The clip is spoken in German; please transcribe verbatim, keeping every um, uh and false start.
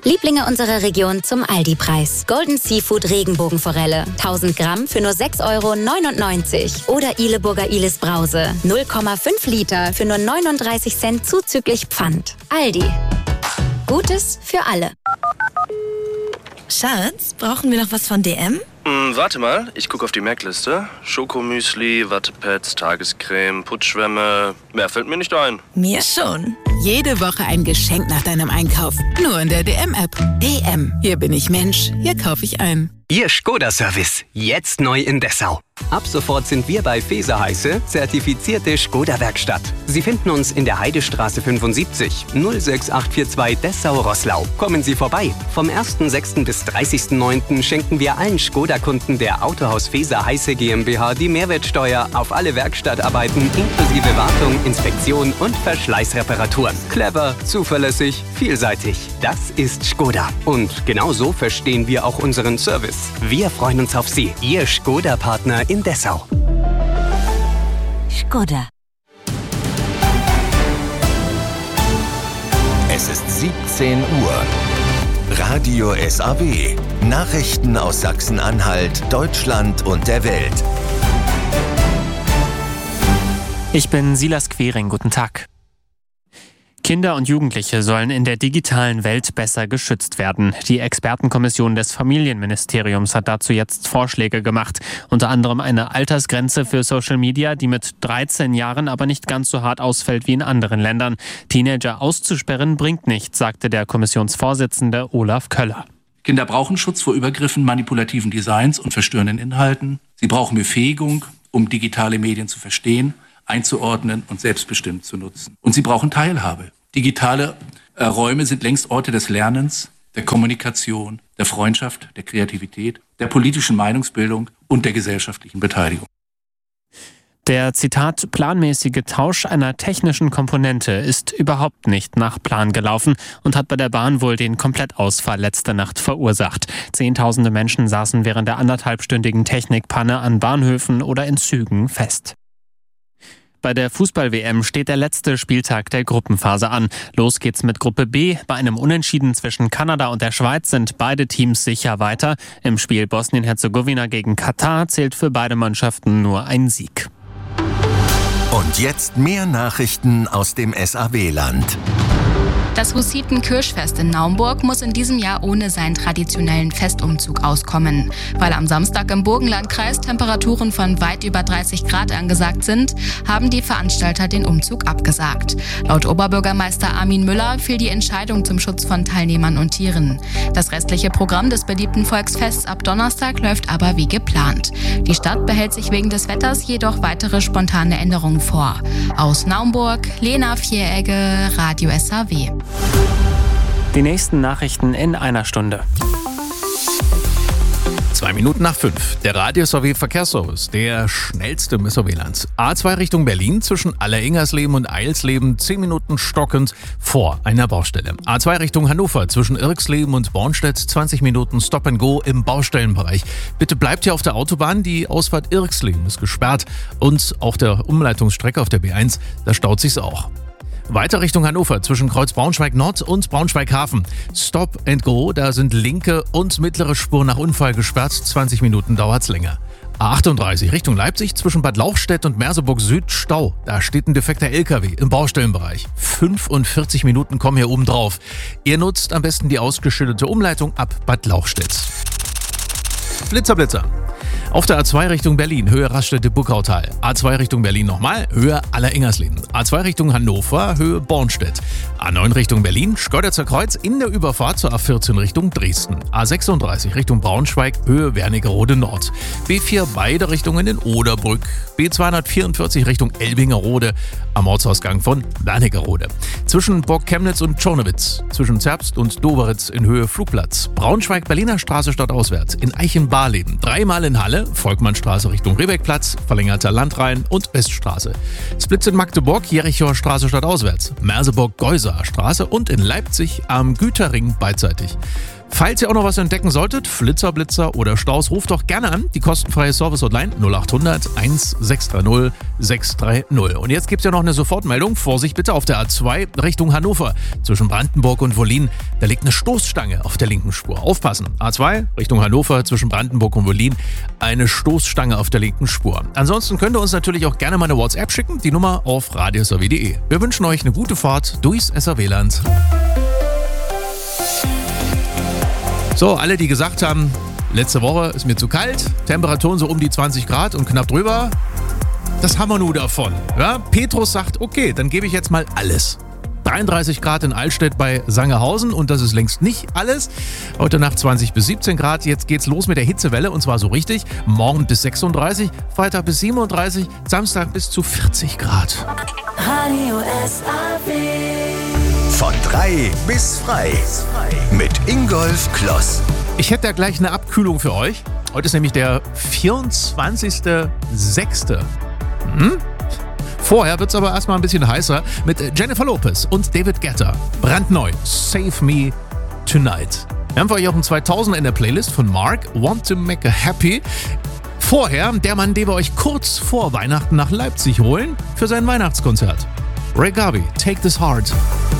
Lieblinge unserer Region zum Aldi-Preis. Golden Seafood Regenbogenforelle. tausend Gramm für nur sechs Euro neunundneunzig. Oder Ileburger Ilis Brause. null Komma fünf Liter für nur neununddreißig Cent zuzüglich Pfand. Aldi. Gutes für alle. Schatz, brauchen wir noch was von D M? Hm, warte mal, ich gucke auf die Merkliste. Schokomüsli, Wattepads, Tagescreme, Putzschwämme. Mehr fällt mir nicht ein. Mir schon. Jede Woche ein Geschenk nach deinem Einkauf. Nur in der D M-App. D M. Hier bin ich Mensch. Hier kaufe ich ein. Ihr Skoda-Service. Jetzt neu in Dessau. Ab sofort sind wir bei Feser Heiße zertifizierte Skoda-Werkstatt. Sie finden uns in der Heidestraße fünfundsiebzig null sechs acht vier zwei Dessau-Roßlau. Kommen Sie vorbei. Vom ersten sechsten bis dreißigsten neunten schenken wir allen Skoda-Kunden der Autohaus Feser Heiße GmbH die Mehrwertsteuer auf alle Werkstattarbeiten inklusive Wartung, Inspektion und Verschleißreparaturen. Clever, zuverlässig, vielseitig. Das ist Skoda. Und genau so verstehen wir auch unseren Service. Wir freuen uns auf Sie, Ihr Skoda-Partner in Dessau. Skoda. Es ist siebzehn Uhr. Radio S A W. Nachrichten aus Sachsen-Anhalt, Deutschland und der Welt. Ich bin Silas Quering. Guten Tag. Kinder und Jugendliche sollen in der digitalen Welt besser geschützt werden. Die Expertenkommission des Familienministeriums hat dazu jetzt Vorschläge gemacht. Unter anderem eine Altersgrenze für Social Media, die mit dreizehn Jahren aber nicht ganz so hart ausfällt wie in anderen Ländern. Teenager auszusperren bringt nichts, sagte der Kommissionsvorsitzende Olaf Köller. Kinder brauchen Schutz vor Übergriffen, manipulativen Designs und verstörenden Inhalten. Sie brauchen Befähigung, um digitale Medien zu verstehen, einzuordnen und selbstbestimmt zu nutzen. Und sie brauchen Teilhabe. Digitale äh, Räume sind längst Orte des Lernens, der Kommunikation, der Freundschaft, der Kreativität, der politischen Meinungsbildung und der gesellschaftlichen Beteiligung. Der, Zitat, planmäßige Tausch einer technischen Komponente ist überhaupt nicht nach Plan gelaufen und hat bei der Bahn wohl den Komplettausfall letzte Nacht verursacht. Zehntausende Menschen saßen während der anderthalbstündigen Technikpanne an Bahnhöfen oder in Zügen fest. Bei der Fußball-W M steht der letzte Spieltag der Gruppenphase an. Los geht's mit Gruppe B. Bei einem Unentschieden zwischen Kanada und der Schweiz sind beide Teams sicher weiter. Im Spiel Bosnien-Herzegowina gegen Katar zählt für beide Mannschaften nur ein Sieg. Und jetzt mehr Nachrichten aus dem S A W-Land. Das Hussiten-Kirschfest in Naumburg muss in diesem Jahr ohne seinen traditionellen Festumzug auskommen. Weil am Samstag im Burgenlandkreis Temperaturen von weit über dreißig Grad angesagt sind, haben die Veranstalter den Umzug abgesagt. Laut Oberbürgermeister Armin Müller fiel die Entscheidung zum Schutz von Teilnehmern und Tieren. Das restliche Programm des beliebten Volksfests ab Donnerstag läuft aber wie geplant. Die Stadt behält sich wegen des Wetters jedoch weitere spontane Änderungen vor. Aus Naumburg, Lena Vieregge, Radio S A W. Die nächsten Nachrichten in einer Stunde. Zwei Minuten nach fünf. Der Radio S A W Verkehrsservice, der schnellste im S A W-Land. A zwei Richtung Berlin zwischen Alleringersleben und Eilsleben, zehn Minuten stockend vor einer Baustelle. A zwei Richtung Hannover zwischen Irxleben und Bornstedt, zwanzig Minuten Stop and Go im Baustellenbereich. Bitte bleibt hier auf der Autobahn, die Ausfahrt Irxleben ist gesperrt und auf der Umleitungsstrecke auf der B eins, da staut sich's auch. Weiter Richtung Hannover zwischen Kreuz Braunschweig Nord und Braunschweig Hafen. Stop and Go, da sind linke und mittlere Spur nach Unfall gesperrt, zwanzig Minuten dauert's länger. A achtunddreißig Richtung Leipzig zwischen Bad Lauchstädt und Merseburg Süd Stau. Da steht ein defekter L K W im Baustellenbereich. fünfundvierzig Minuten kommen hier oben drauf. Ihr nutzt am besten die ausgeschilderte Umleitung ab Bad Lauchstädt. Blitzer, Blitzer. Auf der A zwei Richtung Berlin, Höhe Raststätte-Buckautal. A zwei Richtung Berlin nochmal, Höhe Alleringersleben. A zwei Richtung Hannover, Höhe Bornstedt. A neun Richtung Berlin, Schkeuditzer Kreuz in der Überfahrt zur A vierzehn Richtung Dresden. A sechsunddreißig Richtung Braunschweig, Höhe Wernigerode Nord. B vier beide Richtungen in Oderbrück. B zweihundertvierundvierzig Richtung Elbingerode am Ortsausgang von Wernigerode. Zwischen Burg Chemnitz und Tschornowitz. Zwischen Zerbst und Doberitz in Höhe Flugplatz. Braunschweig-Berliner Straße stadtauswärts. In Eichenbarleben. Dreimal in Halle. Volkmannstraße Richtung Rehbeckplatz, verlängerter Landrhein und Weststraße. Splitz in Magdeburg, Jerichower Straße stadtauswärts, Merseburg-Geusaer Straße und in Leipzig am Güterring beidseitig. Falls ihr auch noch was entdecken solltet, Flitzer, Blitzer oder Staus, ruft doch gerne an. Die kostenfreie Service-Hotline null acht hundert eins sechs drei null sechs drei null. Und jetzt gibt's ja noch eine Sofortmeldung. Vorsicht bitte auf der A zwei Richtung Hannover. Zwischen Brandenburg und Wollin, da liegt eine Stoßstange auf der linken Spur. Aufpassen. A zwei Richtung Hannover zwischen Brandenburg und Wollin, eine Stoßstange auf der linken Spur. Ansonsten könnt ihr uns natürlich auch gerne mal eine WhatsApp schicken. Die Nummer auf radio s r w punkt d e. Wir wünschen euch eine gute Fahrt durchs S R W-Land. So, alle, die gesagt haben, letzte Woche ist mir zu kalt, Temperaturen so um die zwanzig Grad und knapp drüber, das haben wir nur davon. Ja? Petrus sagt, okay, dann gebe ich jetzt mal alles. dreiunddreißig Grad in Altstedt bei Sangerhausen und das ist längst nicht alles. Heute Nacht zwanzig bis siebzehn Grad. Jetzt geht's los mit der Hitzewelle und zwar so richtig. Morgen bis sechsunddreißig, Freitag bis siebenunddreißig, Samstag bis zu vierzig Grad. Radio S A W. Von drei bis frei. Mit Ingolf Kloss. Ich hätte da gleich eine Abkühlung für euch. Heute ist nämlich der vierundzwanzigster sechster Hm? Vorher wird es aber erstmal ein bisschen heißer mit Jennifer Lopez und David Guetta. Brandneu, Save Me Tonight. Wir haben für euch auch ein zweitausender in der Playlist von Mark, Want to Make Her Happy. Vorher der Mann, den wir euch kurz vor Weihnachten nach Leipzig holen für sein Weihnachtskonzert. Ray Garvey, Take This Heart.